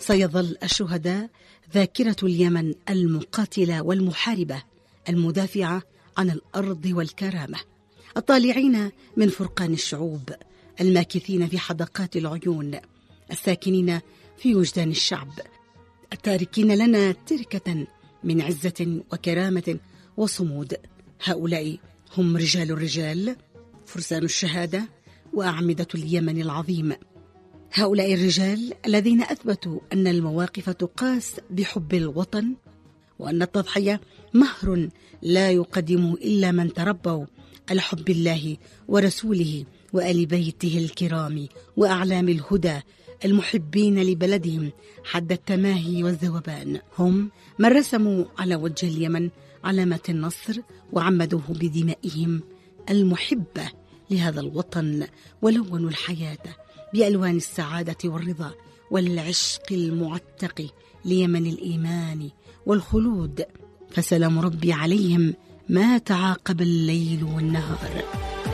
سيظل الشهداء ذاكرة اليمن المقاتلة والمحاربة المدافعة عن الأرض والكرامة، الطالعين من فرقان الشعوب، الماكثين في حدقات العيون، الساكنين في وجدان الشعب، التاركين لنا تركة من عزة وكرامة وصمود. هؤلاء هم رجال الرجال، فرسان الشهادة وأعمدة اليمن العظيم. هؤلاء الرجال الذين أثبتوا أن المواقف تقاس بحب الوطن، وأن التضحية مهر لا يقدمه إلا من تربوا على حب الله ورسوله وآل بيته الكرام وأعلام الهدى، المحبين لبلدهم حد التماهي والذوبان. هم من رسموا على وجه اليمن علامات النصر وعمدوه بدمائهم المحبة لهذا الوطن، ولونوا الحياة بألوان السعادة والرضا والعشق المعتق ليمن الإيمان والخلود. فسلام ربي عليهم ما تعاقب الليل والنهار.